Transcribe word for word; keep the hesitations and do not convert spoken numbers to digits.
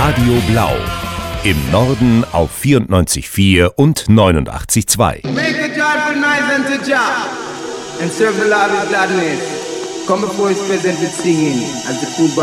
Radio Blau. Im Norden auf vierundneunzig Komma vier und neunundachtzig Komma zwei. Make a joyful noise unto Jah and serve the Lord with gladness. Come before his presence with singing as the food